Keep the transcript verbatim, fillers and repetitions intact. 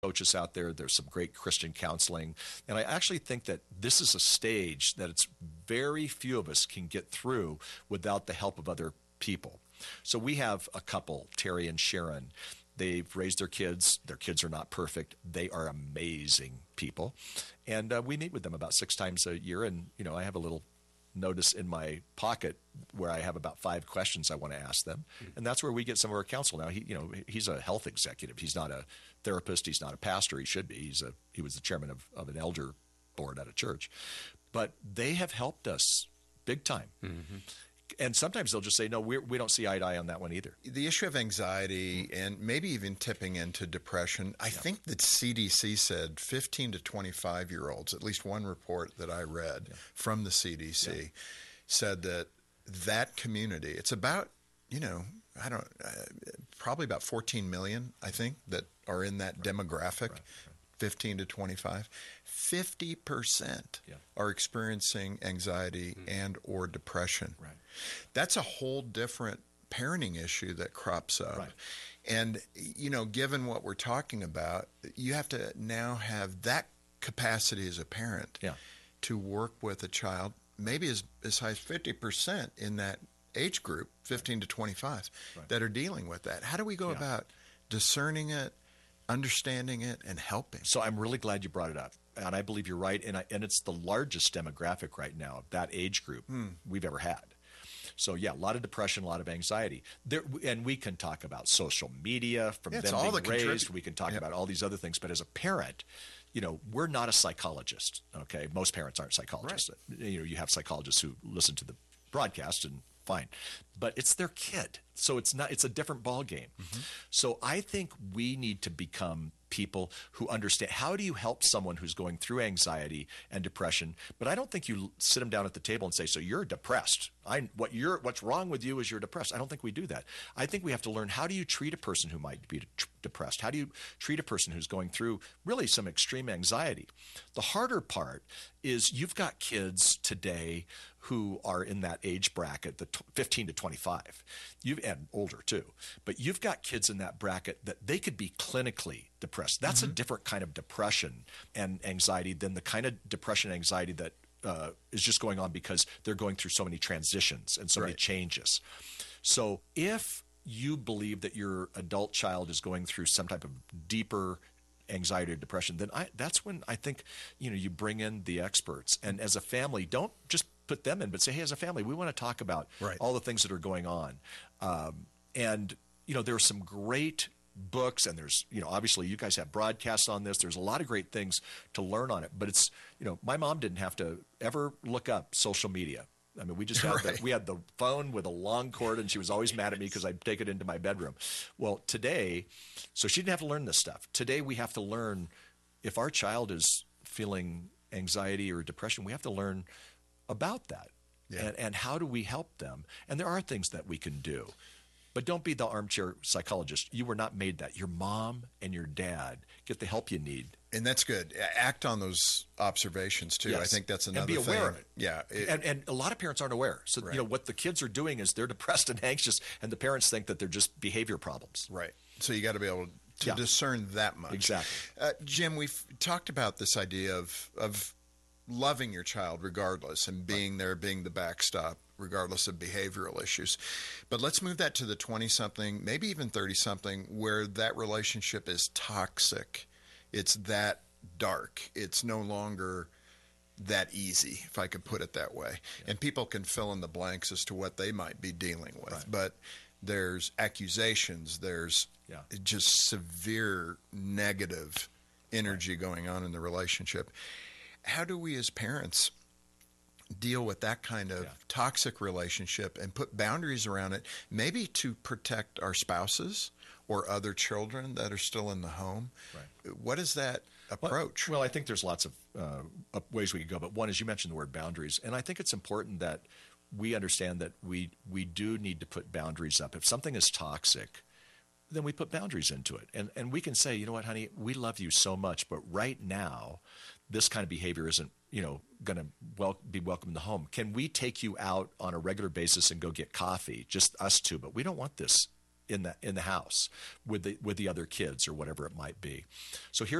coaches out there. There's some great Christian counseling. And I actually think that this is a stage that it's very few of us can get through without the help of other people. So we have a couple, Terry and Sharon. They've raised their kids. Their kids are not perfect. They are amazing people. And uh, we meet with them about six times a year. And, you know, I have a little notice in my pocket where I have about five questions I want to ask them. Mm-hmm. And that's where we get some of our counsel. Now, he, you know, he's a health executive. He's not a therapist. He's not a pastor. He should be. He's a, he was the chairman of, of an elder board at a church. But they have helped us big time. Mm-hmm. And sometimes they'll just say, no, we're, we don't see eye to eye on that one either. The issue of anxiety and maybe even tipping into depression, I yeah. think the C D C said fifteen to twenty-five-year-olds, at least one report that I read yeah. from the C D C, yeah. said that that community, it's about, you know, I don't, uh, probably about fourteen million, I think, that are in that right. demographic, right. Right. fifteen to twenty-five. fifty percent yeah. are experiencing anxiety mm. and or depression. Right. That's a whole different parenting issue that crops up. Right. And, you know, given what we're talking about, you have to now have that capacity as a parent yeah. to work with a child, maybe as, as high as fifty percent in that age group, fifteen to twenty-five, right. that are dealing with that. How do we go yeah. about discerning it, understanding it, and helping? So I'm really glad you brought it up. And I believe you're right. And, I, and it's the largest demographic right now of that age group hmm. we've ever had. So, yeah, a lot of depression, a lot of anxiety. There, and we can talk about social media from yeah, them all being the raised. We can talk yep. about all these other things. But as a parent, you know, we're not a psychologist, okay? Most parents aren't psychologists. Right. You know, you have psychologists who listen to the broadcast and fine. But it's their kid. So it's not. It's a different ball game. Mm-hmm. So I think we need to become people who understand how do you help someone who's going through anxiety and depression. But I don't think you sit them down at the table and say, so you're depressed. I what you're what's wrong with you is you're depressed. I don't think we do that. I think we have to learn, how do you treat a person who might be de- depressed? How do you treat a person who's going through really some extreme anxiety? The harder part is you've got kids today who are in that age bracket, the fifteen to twenty-five, you've and older too. But you've got kids in that bracket that they could be clinically depressed. That's mm-hmm. a different kind of depression and anxiety than the kind of depression and anxiety that uh, is just going on because they're going through so many transitions and so right. many changes. So if you believe that your adult child is going through some type of deeper anxiety or depression, then I, that's when I think, you know, you bring in the experts. And as a family, don't just put them in, but say, hey, as a family, we want to talk about right. all the things that are going on. Um, and, you know, there are some great books, and there's, you know, obviously you guys have broadcasts on this. There's a lot of great things to learn on it. But it's, you know, my mom didn't have to ever look up social media. I mean, we just had right. the, we had the phone with a long cord, and she was always mad at me because I'd take it into my bedroom. Well, today, so she didn't have to learn this stuff. Today, we have to learn, if our child is feeling anxiety or depression, we have to learn about that. Yeah. And, and how do we help them? And there are things that we can do. But don't be the armchair psychologist. You were not made that. Your mom and your dad get the help you need. And that's good. Act on those observations, too. Yes. I think that's another thing. And be aware thing. of it. Yeah. It, and, and a lot of parents aren't aware. So, right. you know, what the kids are doing is they're depressed and anxious, and the parents think that they're just behavior problems. Right. So you got to be able to yeah. discern that much. Exactly. Uh, Jim, we've talked about this idea of of loving your child regardless and being right. there, being the backstop, regardless of behavioral issues. But let's move that to the twenty-something, maybe even thirty-something, where that relationship is toxic. It's that dark. It's no longer that easy, if I could put it that way. Yeah. And people can fill in the blanks as to what they might be dealing with. Right. But there's accusations, there's yeah. just severe negative energy going on in the relationship. How do we as parents deal with that kind of yeah. toxic relationship and put boundaries around it, maybe to protect our spouses or other children that are still in the home? Right. What is that approach? Well, well, I think there's lots of uh, ways we could go, but one is you mentioned the word boundaries, and I think it's important that we understand that we we do need to put boundaries up. If something is toxic, then we put boundaries into it, and and we can say, you know what, honey, we love you so much, but right now, this kind of behavior isn't, you know, going to wel- be welcome in the home. Can we take you out on a regular basis and go get coffee, just us two? But we don't want this in the in the house with the with the other kids or whatever it might be. So here